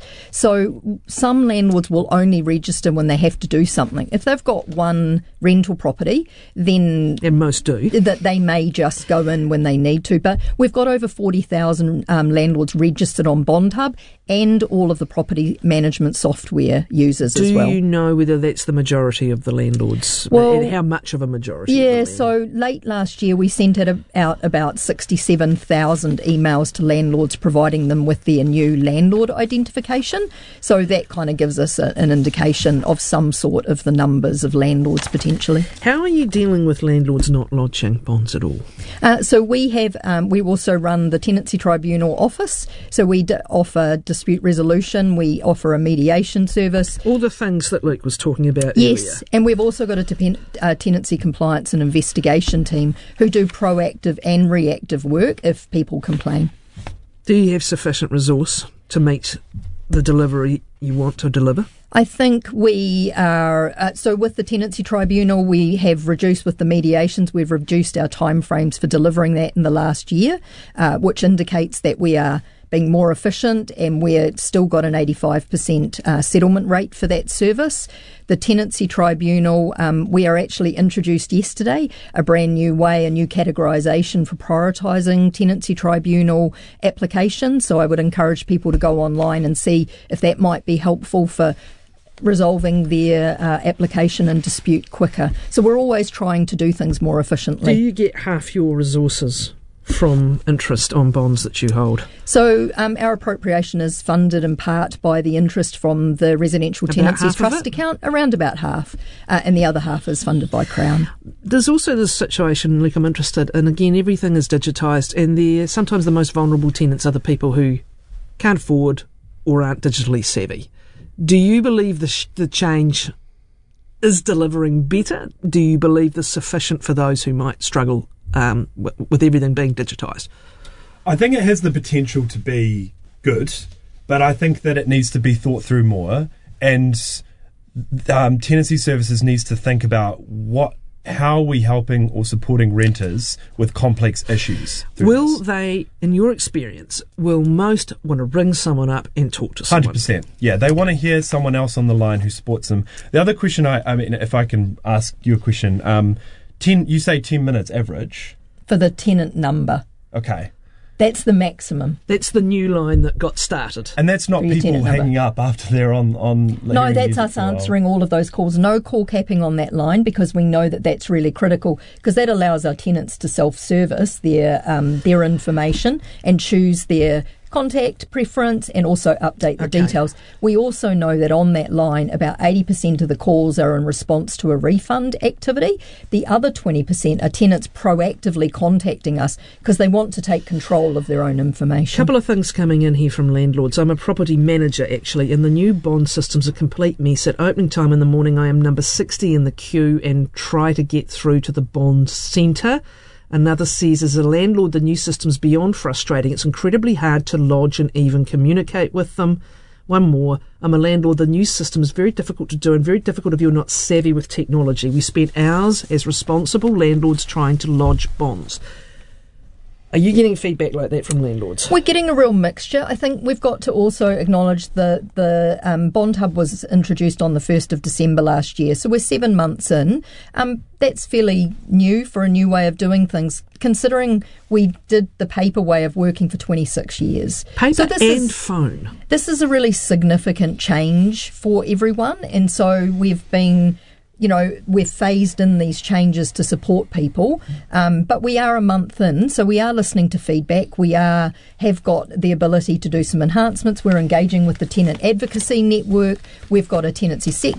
So some landlords will only register when they have to do something. If they've got one rental property, then... And most do. That they may just go in when they need to. But we've got over forty thousand Um, landlords registered on Bond Hub and all of the property management software users Do as well. you know whether that's the majority of the landlords? Well, and how much of a majority? Yeah, of the so late last year we sent it out about sixty-seven thousand emails to landlords providing them with their new landlord identification. So that kind of gives us a, an indication of some sort of the numbers of landlords potentially. How are you dealing with landlords not lodging bonds at all? Uh, so we have, um, we also run the Tenancy Tribunal office. So we d- offer dispute resolution, we offer a mediation service. All the things that Luke was talking about Yes, earlier. and we've also got a depend- uh, tenancy compliance and investigation team who do proactive and reactive work if people complain. Do you have sufficient resource to meet the delivery you want to deliver? I think we are, uh, so with the Tenancy Tribunal, we have reduced with the mediations, we've reduced our timeframes for delivering that in the last year, uh, which indicates that we are being more efficient and we've still got an eighty-five percent uh, settlement rate for that service. The Tenancy Tribunal, um, we are actually introduced yesterday a brand new way, a new categorisation for prioritising Tenancy Tribunal applications. So I would encourage people to go online and see if that might be helpful for resolving their uh, application and dispute quicker. So we're always trying to do things more efficiently. Do you get half your resources from interest on bonds that you hold? So um, our appropriation is funded in part by the interest from the Residential About Tenancies half of Trust it? account, around about half, uh, and the other half is funded by Crown. There's also this situation, Luke, I'm interested, and again, everything is digitised, and they're sometimes the most vulnerable tenants are the people who can't afford or aren't digitally savvy. Do you believe the, sh- the change is delivering better? Do you believe there's sufficient for those who might struggle um, w- with everything being digitised? I think it has the potential to be good, but I think that it needs to be thought through more, and um, tenancy services needs to think about what, how are we helping or supporting renters with complex issues. Will this. They, in your experience, will most want to ring someone up and talk to someone? one hundred percent. Yeah, they want to hear someone else on the line who supports them. The other question, I, I mean, if I can ask you a question, um, ten, you say ten minutes average? For the tenant number. Okay. That's the maximum. That's the new line that got started. And that's not people hanging up after they're on... on no, that's us answering all of those calls. No call capping on that line because we know that that's really critical because that allows our tenants to self-service their um, their information and choose their contact preference and also update the okay. details. We also know that on that line about eighty percent of the calls are in response to a refund activity. The other twenty percent are tenants proactively contacting us because they want to take control of their own information. A couple of things coming in here from landlords. I'm a property manager actually, and the new bond system's a complete mess. At opening time in the morning I am number sixty in the queue and try to get through to the bond centre. Another says, as a landlord, the new system's beyond frustrating. It's incredibly hard to lodge and even communicate with them. One more, I'm a landlord, the new system is very difficult to do and very difficult if you're not savvy with technology. We spent hours as responsible landlords trying to lodge bonds. Are you getting feedback like that from landlords? We're getting a real mixture. I think we've got to also acknowledge that the um, Bond Hub was introduced on the first of December last year, so we're seven months in. Um, that's fairly new for a new way of doing things, considering we did the paper way of working for twenty-six years. Paper so this and is, phone. This is a really significant change for everyone, and so we've been... You know, we've phased in these changes to support people, um, but we are a month in, so we are listening to feedback. We are have got the ability to do some enhancements. We're engaging with the Tenant Advocacy Network. We've got a tenancy sector